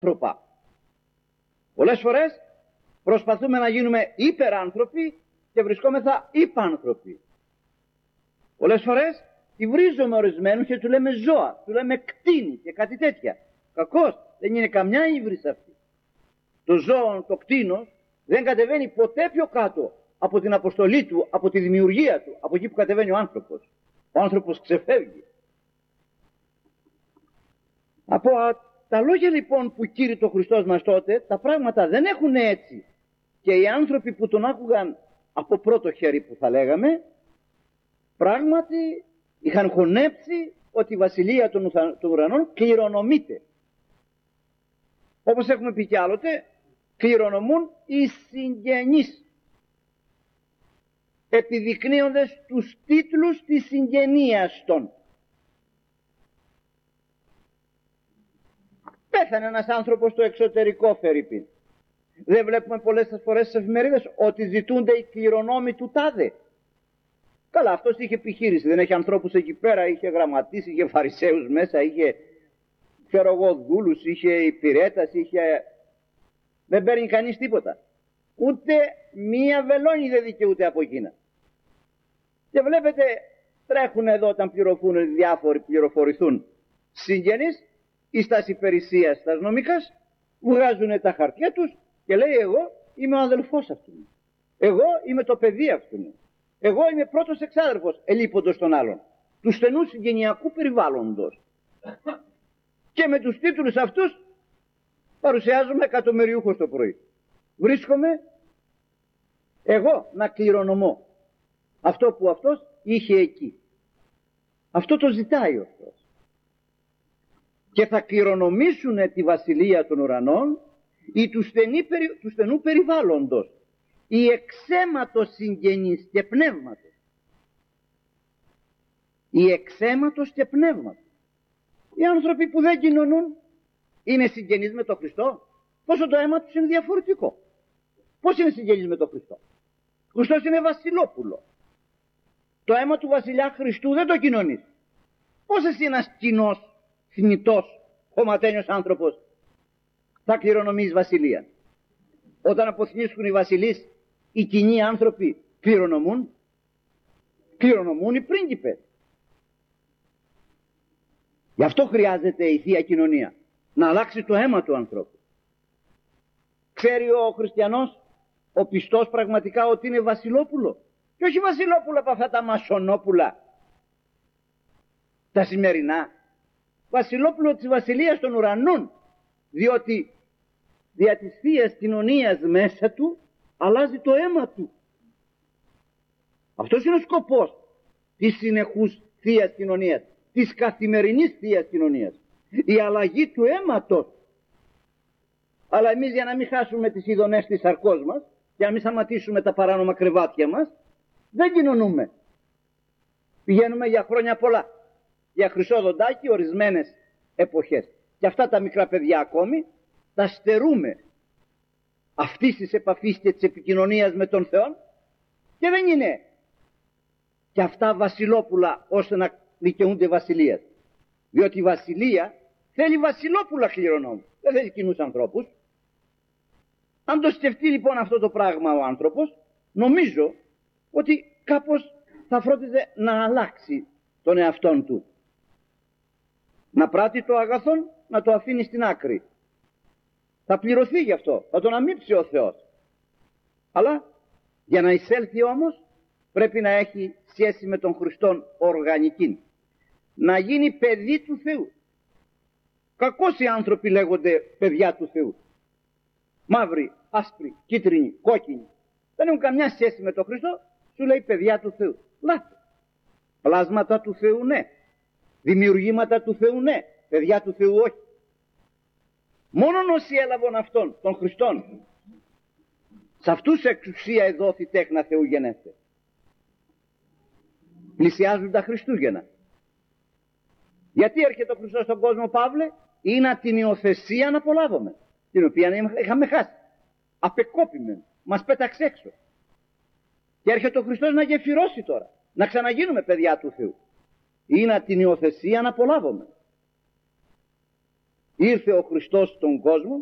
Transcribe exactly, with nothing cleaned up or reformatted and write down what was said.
άνθρωπα. Πολλές φορές προσπαθούμε να γίνουμε υπεράνθρωποι και βρισκόμεθα υπάνθρωποι. Πολλές φορές τη βρίζουμε ορισμένους και του λέμε ζώα, του λέμε κτήνη και κάτι τέτοια. Κακώς, δεν είναι καμιά ύβριση αυτή. Το ζώο, το κτήνος, δεν κατεβαίνει ποτέ πιο κάτω από την αποστολή του, από τη δημιουργία του, από εκεί που κατεβαίνει ο άνθρωπος. Ο άνθρωπος ξεφεύγει. Από τα λόγια λοιπόν που κήρυτο ο Χριστός μας τότε, τα πράγματα δεν έχουν έτσι. Και οι άνθρωποι που τον άκουγαν από πρώτο χέρι, που θα λέγαμε, πράγματι είχαν χωνέψει ότι η βασιλεία των ουρανών κληρονομείται. Όπως έχουμε πει κι άλλοτε, κληρονομούν οι συγγενείς, επιδεικνύοντας τους τίτλους της συγγενείας των. Πέθανε ένας άνθρωπος στο εξωτερικό, φερειπίν. Δεν βλέπουμε πολλές φορές στις εφημερίδες ότι ζητούνται οι κληρονόμοι του τάδε. Καλά, αυτός είχε επιχείρηση, δεν έχει ανθρώπους εκεί πέρα, είχε γραμματείς, είχε φαρισαίους μέσα, είχε, ξέρω εγώ, δούλους, είχε υπηρέτας, είχε... Δεν παίρνει κανείς τίποτα. Ούτε μία βελόνι δεν δικαιούται από εκείνα. Και βλέπετε, τρέχουν εδώ όταν πληροφορούν διάφοροι, πληροφορηθούν συγγενείς ή στα υπηρεσίας, στα νομικάς, βγάζουν τα χαρτιά τους και λέει εγώ είμαι ο αδελφός αυτού. Εγώ είμαι το παιδί αυτού. Εγώ είμαι πρώτος εξάδελφος, ελείποντος των άλλων, του στενού συγγενειακού περιβάλλοντος. Και με τους τίτλους αυτούς παρουσιάζομαι εκατομμυριούχος το πρωί. Βρίσκομαι εγώ να κληρονομώ αυτό που αυτός είχε εκεί. Αυτό το ζητάει ο Θεός. Και θα κληρονομήσουν τη βασιλεία των ουρανών ή του, στενή, του στενού περιβάλλοντος, οι εξαίματος συγγενείς και πνεύματος. Οι εξαίματος και πνεύματος. Οι άνθρωποι που δεν κοινωνούν είναι συγγενείς με τον Χριστό. Πόσο το αίμα τους είναι διαφορετικό. Πώς είναι συγγενείς με τον Χριστό? Ο Χριστός είναι βασιλόπουλο. Το αίμα του βασιλιά Χριστού δεν το κοινωνείς. Πώς εσύ ένας κοινός, θνητός, χωματένιος άνθρωπος θα κληρονομείς βασιλεία? Όταν αποθνίσκουν οι βασιλείς, οι κοινοί άνθρωποι κληρονομούν. Κληρονομούν οι πρίγκιπες. Γι' αυτό χρειάζεται η Θεία Κοινωνία. Να αλλάξει το αίμα του ανθρώπου. Ξέρει ο χριστιανός, ο πιστός πραγματικά ότι είναι βασιλόπουλο. Και όχι βασιλόπουλο από αυτά τα μασονόπουλα, τα σημερινά. Βασιλόπουλο της βασιλείας των ουρανών. Διότι δια της Θείας Κοινωνίας μέσα του αλλάζει το αίμα του. Αυτός είναι ο σκοπός της συνεχούς Θείας Κοινωνίας, της καθημερινής Θείας Κοινωνίας. Η αλλαγή του αίματος. Αλλά εμείς, για να μην χάσουμε τις ειδονές της σαρκός μας και να μην σταματήσουμε τα παράνομα κρεβάτια μας, δεν κοινωνούμε. Πηγαίνουμε για χρόνια πολλά, για χρυσό δοντάκι ορισμένες εποχές. Και αυτά τα μικρά παιδιά ακόμη τα στερούμε αυτής της επαφής και της επικοινωνίας με τον Θεό, και δεν είναι και αυτά βασιλόπουλα ώστε να δικαιούνται βασιλείας. Διότι η βασιλεία θέλει βασιλόπουλα κληρονόμου, δεν θέλει κοινούς ανθρώπους. Αν το σκεφτεί λοιπόν αυτό το πράγμα ο άνθρωπος, νομίζω ότι κάπως θα φρόντιζε να αλλάξει τον εαυτόν του. Να πράττει το αγαθόν, να το αφήνει στην άκρη. Θα πληρωθεί γι' αυτό, θα τον αμύψει ο Θεός. Αλλά για να εισέλθει όμως πρέπει να έχει σχέση με τον Χριστόν οργανική. Να γίνει παιδί του Θεού. Κακώς οι άνθρωποι λέγονται παιδιά του Θεού. Μαύροι, άσπροι, κίτρινοι, κόκκινοι. Δεν έχουν καμιά σχέση με τον Χριστό, σου λέει παιδιά του Θεού. Λάθος. Πλάσματα του Θεού ναι. Δημιουργήματα του Θεού ναι. Παιδιά του Θεού όχι. Μόνον όσοι έλαβαν αυτόν, τον Χριστόν, σε αυτούς εξουσία εδόθη τέχνα Θεού γενέστε. Πλησιάζουν τα Χριστούγεννα. Γιατί έρχεται ο Χριστός στον κόσμο, Παύλε? Είναι την υιοθεσία να απολάβουμε, την οποία είχαμε χάσει. Απεκόπημε, μας πέταξε έξω. Και έρχεται ο Χριστός να γεφυρώσει τώρα, να ξαναγίνουμε παιδιά του Θεού. Είναι την υιοθεσία να απολάβουμε. ήρθε ο Χριστός στον κόσμο